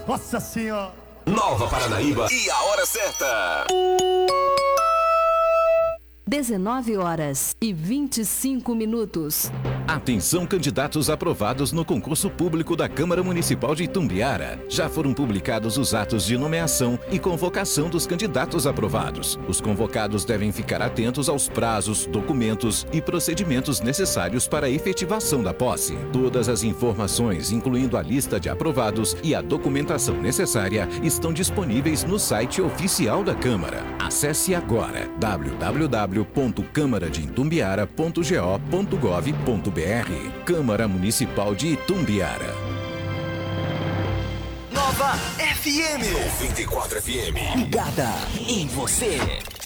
Nossa Senhora! Nova Paranaíba e a hora certa. 19h25. Atenção, candidatos aprovados no concurso público da Câmara Municipal de Itumbiara. Já foram publicados os atos de nomeação e convocação dos candidatos aprovados. Os convocados devem ficar atentos aos prazos, documentos e procedimentos necessários para a efetivação da posse. Todas as informações, incluindo a lista de aprovados e a documentação necessária, estão disponíveis no site oficial da Câmara. Acesse agora www.câmaradeItumbiara.go.gov.br. Câmara Municipal de Itumbiara. Nova FM 94 FM. Ligada em você.